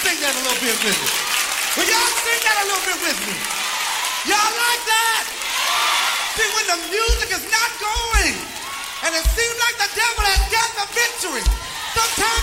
sing that a little bit with me? Will y'all sing that a little bit with me? Y'all like that? See, when the music is not going, and it seems like the devil has got the victory, sometimes